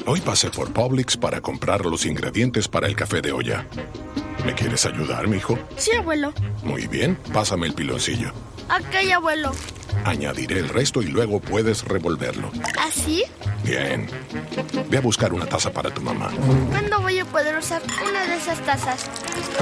Hoy pasé por Publix para comprar los ingredientes para el café de olla. ¿Me quieres ayudar, mijo? Sí, abuelo. Muy bien, pásame el piloncillo. Ok, abuelo. Añadiré el resto y luego puedes revolverlo. ¿Así? Bien. Ve a buscar una taza para tu mamá. ¿Cuándo voy a poder usar una de esas tazas?